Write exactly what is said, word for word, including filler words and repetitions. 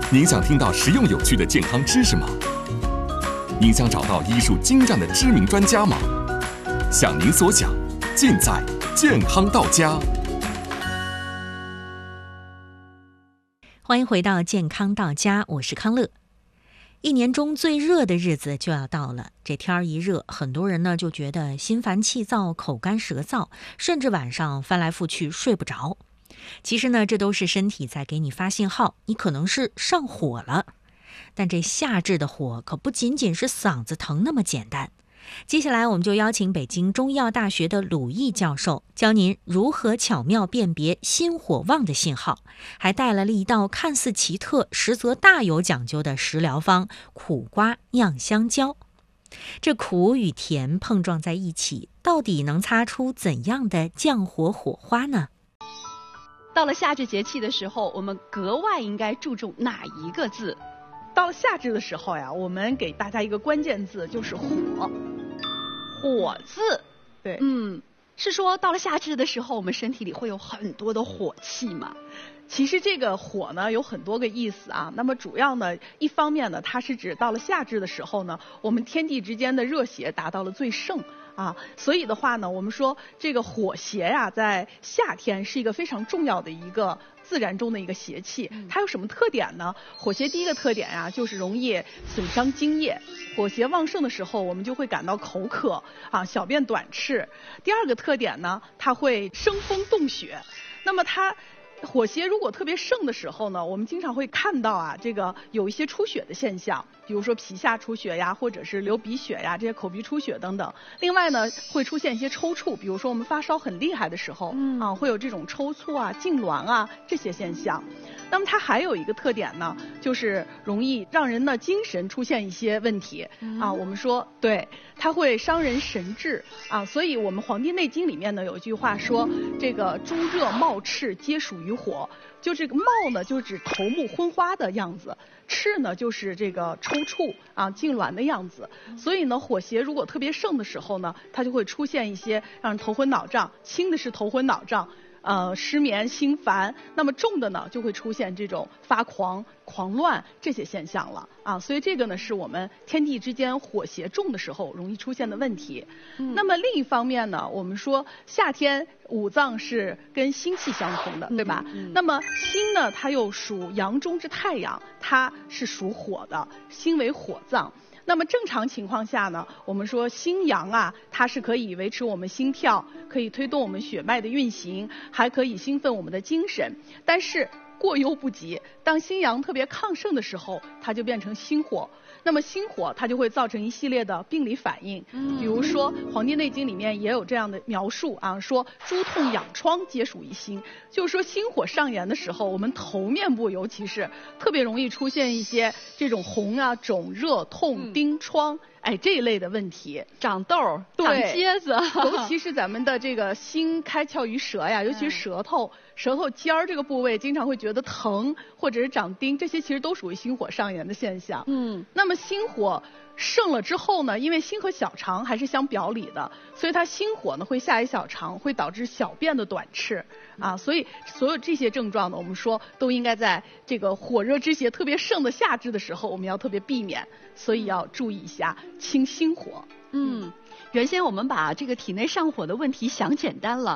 您想听到实用有趣的健康知识吗？您想找到医术精湛的知名专家吗？想您所想，尽在健康到家。 欢迎回到健康到家，我是康乐。一年中最热的日子就要到了，这天儿一热，很多人呢就觉得心烦气躁、口干舌燥，甚至晚上翻来覆去睡不着。其实呢，这都是身体在给你发信号，你可能是上火了。但这夏至的火可不仅仅是嗓子疼那么简单。接下来我们就邀请北京中医药大学的鲁毅教授教您如何巧妙辨别心火旺的信号，还带来了一道看似奇特实则大有讲究的食疗方——苦瓜酿香蕉。这苦与甜碰撞在一起，到底能擦出怎样的降火火花呢？ 到了夏至节气的时候，我们格外应该注重哪一个字？ 到了夏至的时候呀，我们给大家一个关键字，就是火。火字，对， 嗯，是说到了夏至的时候，我们身体里会有很多的火气吗？ 其实这个火呢有很多个意思啊。那么主要呢，一方面呢，它是指到了夏至的时候呢，我们天地之间的热邪达到了最盛啊，所以的话呢，我们说这个火邪呀，在夏天是一个非常重要的一个自然中的一个邪气。它有什么特点呢？火邪第一个特点呀，就是容易损伤津液。火邪旺盛的时候，我们就会感到口渴啊，小便短赤。第二个特点呢，它会生风动血。那么它火邪如果特别盛的时候呢，我们经常会看到啊，这个有一些出血的现象，比如说皮下出血呀，或者是流鼻血呀，这些口鼻出血等等。另外呢，会出现一些抽搐，比如说我们发烧很厉害的时候，嗯、啊，会有这种抽搐啊、痉挛啊这些现象。那么它还有一个特点呢，就是容易让人的精神出现一些问题、嗯、啊。我们说，对，它会伤人神志啊。所以我们《黄帝内经》里面呢有一句话说，这个诸热冒赤皆属于火。就这个冒呢，就是指头目昏花的样子；赤呢，就是这个抽搐啊、痉挛的样子。所以呢，火邪如果特别盛的时候呢，它就会出现一些让人头昏脑胀，轻的是头昏脑胀。呃，失眠、心烦，那么重的呢，就会出现这种发狂、狂乱这些现象了啊。所以这个呢，是我们天地之间火邪重的时候容易出现的问题。嗯、那么另一方面呢，我们说夏天五脏是跟心气相通的，对吧？嗯嗯、那么心呢，它又属阳中之太阳，它是属火的，心为火脏。那么正常情况下呢，我们说心阳啊，它是可以维持我们心跳，可以推动我们血脉的运行，还可以兴奋我们的精神。但是过犹不及，当心阳特别亢盛的时候，它就变成心火。那么心火它就会造成一系列的病理反应，比如说《黄帝内经》里面也有这样的描述啊，说诸痛痒疮皆属于心，就是说心火上炎的时候，我们头面部尤其是特别容易出现一些这种红啊、肿、热、痛、疔疮。哎，这一类的问题， 长痘、长疖子， 尤其是咱们的这个心开窍于舌呀，尤其是舌头、舌头尖儿这个部位，经常会觉得疼，或者是长钉，这些其实都属于心火上炎的现象。嗯，那么心火盛了之后呢，因为心和小肠还是相表里的，所以它心火呢会下于小肠，会导致小便的短赤啊。所以所有这些症状呢，我们说都应该在这个火热之邪特别盛的夏至的时候，我们要特别避免，所以要注意一下清心火。 嗯，原先我们把这个体内上火的问题想简单了。